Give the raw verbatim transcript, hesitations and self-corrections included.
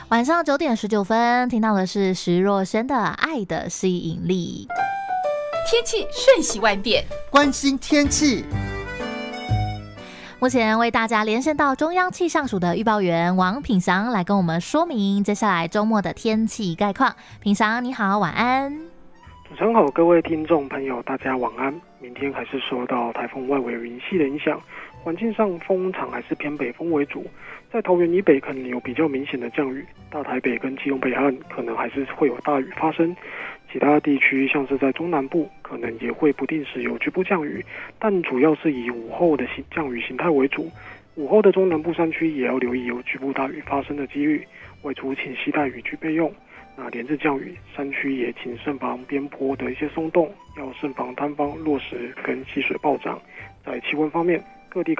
晚上九点十九分，听到的是徐若瑄的《爱的吸引力》。 天气瞬息万变， 关心天气。 目前为大家连线到中央气象署的预报员王品祥来跟我们说明接下来周末的天气概况。品祥你好，晚安。 主持人好，各位听众朋友大家晚安。明天还是受到台风外围云系的影响，环境上风场还是偏北风为主，在桃园以北可能有比较明显的降雨，大台北跟基隆北岸可能还是会有大雨发生，其他地区像是在中南部可能也会不定时有局部降雨，但主要是以午后的降雨形态为主。午后的中南部山区也要留意有局部大雨发生的几率，外出请携带雨具备用。那连日降雨，山区也请慎防边坡的一些松动，要慎防坍方、落石跟溪水暴涨。在气温方面，各地